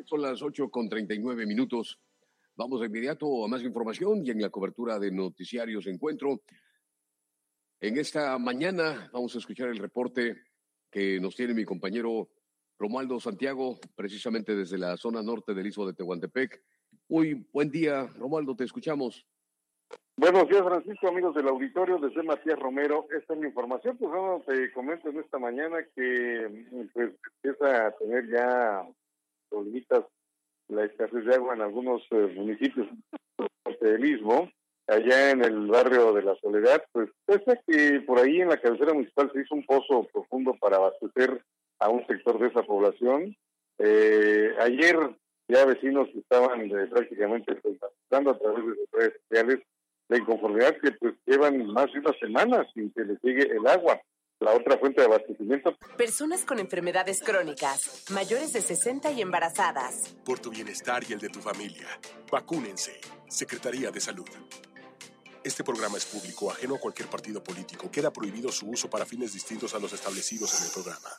Son las 8:39. Vamos de inmediato a más información y en la cobertura de Noticiarios Encuentro. En esta mañana vamos a escuchar el reporte que nos tiene mi compañero Romualdo Santiago, precisamente desde la zona norte del Istmo de Tehuantepec. Muy buen día, Romualdo, te escuchamos. Buenos días, Francisco, amigos del auditorio, desde Matías Romero. Esta es mi información. Pues bueno, te comento en esta mañana que pues empieza a tener ya problemitas la escasez de agua en algunos municipios del Istmo, allá en el barrio de La Soledad. Pues pese a que por ahí en la cabecera municipal se hizo un pozo profundo para abastecer a un sector de esa población. Ayer ya vecinos estaban prácticamente manifestando a través de sus redes sociales la inconformidad que pues llevan más de una semana sin que les llegue el agua, la otra fuente de abastecimiento. Personas con enfermedades crónicas, mayores de 60 y embarazadas. Por tu bienestar y el de tu familia, vacúnense. Secretaría de Salud. Este programa es público, ajeno a cualquier partido político. Queda prohibido su uso para fines distintos a los establecidos en el programa.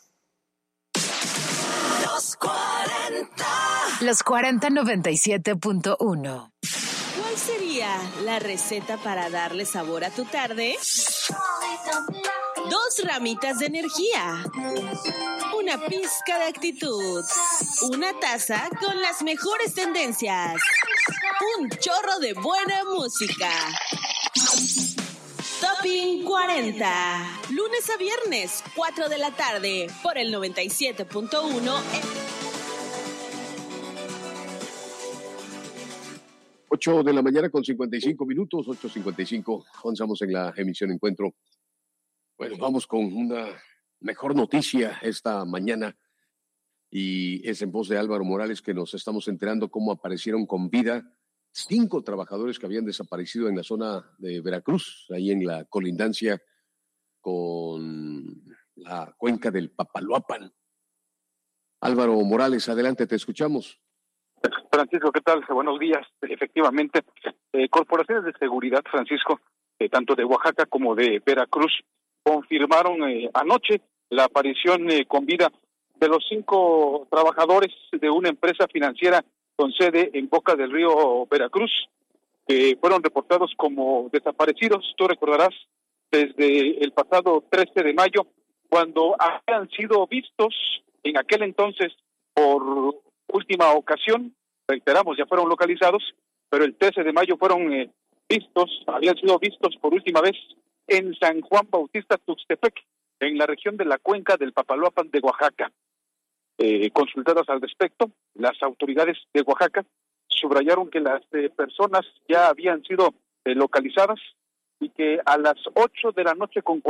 Los 40. Los 4097.1. ¿Cuál sería la receta para darle sabor a tu tarde? 2 ramitas de energía, una pizca de actitud, una taza con las mejores tendencias, un chorro de buena música. Topping 40, lunes a viernes, 4 de la tarde, por el 97.1. 8:55, 8:55. Avanzamos en la emisión Encuentro. Bueno, vamos con una mejor noticia esta mañana y es en voz de Álvaro Morales que nos estamos enterando cómo aparecieron con vida 5 trabajadores que habían desaparecido en la zona de Veracruz, ahí en la colindancia con la cuenca del Papaloapan. Álvaro Morales, adelante, te escuchamos. Francisco, ¿qué tal? Buenos días. Efectivamente, corporaciones de seguridad, Francisco, tanto de Oaxaca como de Veracruz, confirmaron anoche la aparición con vida de los 5 trabajadores de una empresa financiera con sede en Boca del Río, Veracruz, que fueron reportados como desaparecidos. Tú recordarás, desde el pasado 13 de mayo, cuando habían sido vistos en aquel entonces por última ocasión, reiteramos, ya fueron localizados, pero el 13 de mayo fueron habían sido vistos por última vez en San Juan Bautista Tuxtepec, en la región de la cuenca del Papaloapan de Oaxaca. Consultadas al respecto, las autoridades de Oaxaca subrayaron que las personas ya habían sido localizadas y que a las 8 de la noche con